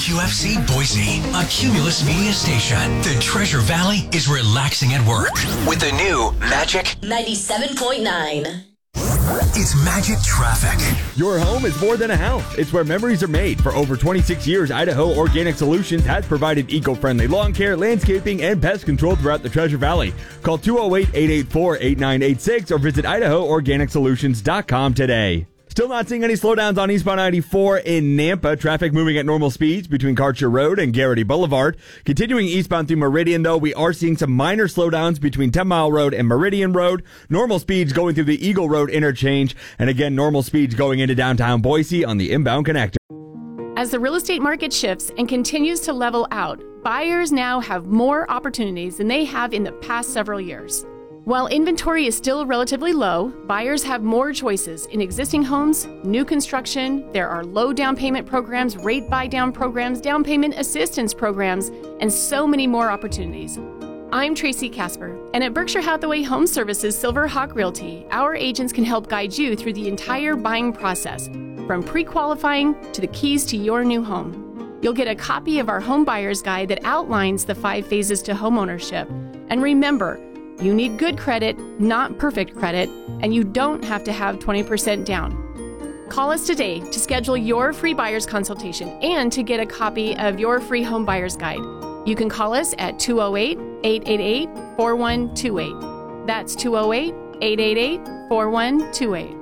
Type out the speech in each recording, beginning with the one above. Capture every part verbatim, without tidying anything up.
Q F C Boise, a Cumulus media station. The Treasure Valley is relaxing at work with the new Magic ninety-seven point nine. It's Magic Traffic. Your home is more than a house. It's where memories are made. For over twenty-six years, Idaho Organic Solutions has provided eco-friendly lawn care, landscaping, and pest control throughout the Treasure Valley. Call two oh eight, eight eight four, eight nine eight six or visit idaho organic solutions dot com today. Still not seeing any slowdowns on eastbound ninety-four in Nampa. Traffic moving at normal speeds between Karcher Road and Garrity Boulevard. Continuing eastbound through Meridian, though, we are seeing some minor slowdowns between ten mile Road and Meridian Road. Normal speeds going through the Eagle Road interchange. And again, normal speeds going into downtown Boise on the inbound connector. As the real estate market shifts and continues to level out, buyers now have more opportunities than they have in the past several years. While inventory is still relatively low, buyers have more choices in existing homes, new construction. There are low down payment programs, rate buy down programs, down payment assistance programs, and so many more opportunities. I'm Tracy Casper, and at Berkshire Hathaway Home Services Silver Hawk Realty, our agents can help guide you through the entire buying process, from pre-qualifying to the keys to your new home. You'll get a copy of our home buyer's guide that outlines the five phases to homeownership. And remember, you need good credit, not perfect credit, and you don't have to have twenty percent down. Call us today to schedule your free buyer's consultation and to get a copy of your free home buyer's guide. You can call us at two oh eight, eight eight eight, four one two eight. That's two oh eight, eight eight eight, four one two eight.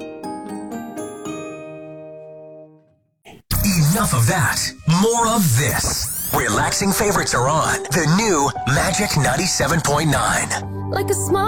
Enough of that. More of this. Relaxing favorites are on the new Magic ninety-seven point nine. Like a small